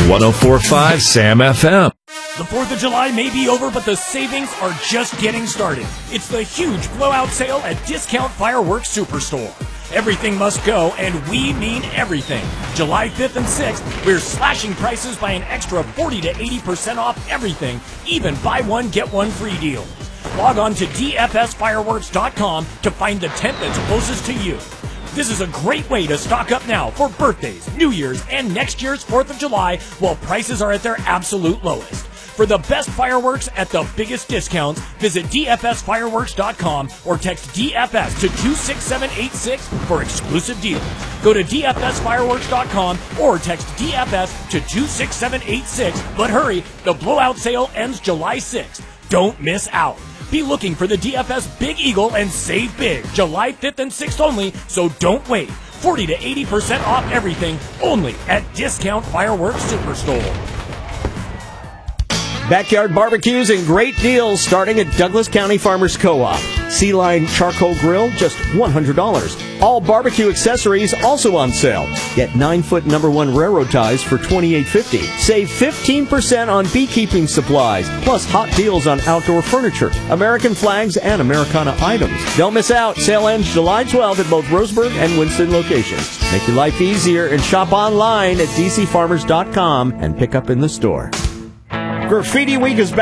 104.5 Sam FM. The 4th of July may be over, but the savings are just getting started. It's the huge blowout sale at Discount Fireworks Superstore. Everything must go, and we mean everything. July 5th and 6th, we're slashing prices by an extra 40 to 80% off everything, even buy one, get one free deals. Log on to dfsfireworks.com to find the tent that's closest to you. This is a great way to stock up now for birthdays, New Year's, and next year's 4th of July while prices are at their absolute lowest. For the best fireworks at the biggest discounts, visit dfsfireworks.com or text DFS to 26786 for exclusive deals. Go to dfsfireworks.com or text DFS to 26786, but hurry, the blowout sale ends July 6th. Don't miss out. Be looking for the DFS Big Eagle and save big July 5th and 6th only, so don't wait. 40 to 80% off everything only at Discount Fireworks Superstore. Backyard barbecues and great deals starting at Douglas County Farmers Co-op. Sea Line Charcoal Grill, just $100. All barbecue accessories also on sale. Get 9-foot number 1 railroad ties for $28.50. Save 15% on beekeeping supplies, plus hot deals on outdoor furniture, American flags, and Americana items. Don't miss out. Sale ends July 12th at both Roseburg and Winston locations. Make your life easier and shop online at dcfarmers.com and pick up in the store. Graffiti Week is back.